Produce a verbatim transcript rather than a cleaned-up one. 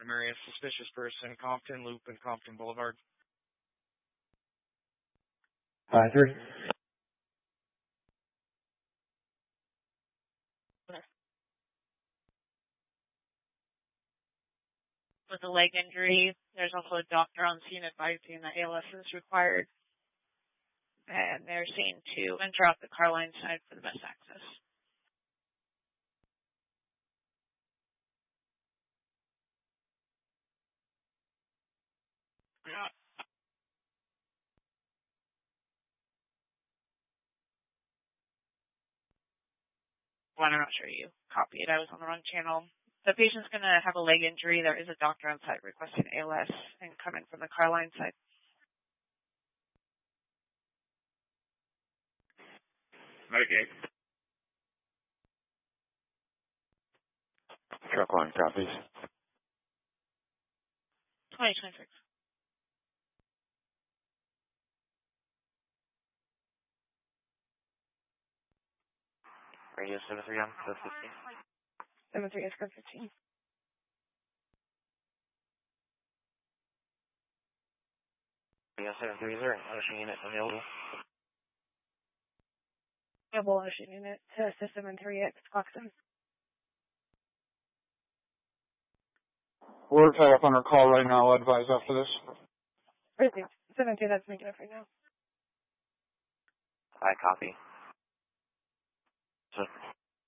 Markham area. Suspicious person, Compton Loop and Compton Boulevard. Five three. With a leg injury, there's also a doctor on scene advising that A L S is required. And they're seen to enter off the car line side for the best access. Yeah. Well, I'm not sure you copied. I was on the wrong channel. The patient's going to have a leg injury. There is a doctor on site requesting A L S and coming from the car line side. Medicaid. Truck line copies. twenty twenty-six. Radio seven three on code fifteen. seven three is code fifteen. Radio seven three, is there an ocean unit available? Available ocean unit to system and three X Coxon. We're tied up on our call right now. I'll advise after this. Received. seven two, that's making it right now. I copy. So